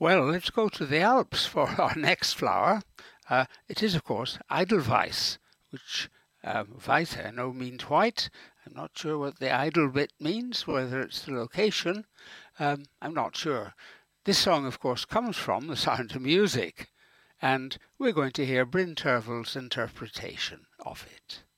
Well, let's go to the Alps for our next flower. It is, of course, Edelweiss, which Weiss I know means white. I'm not sure what the idle bit means, whether it's the location. I'm not sure. This song, of course, comes from The Sound of Music, and we're going to hear Bryn Terfel's interpretation of it.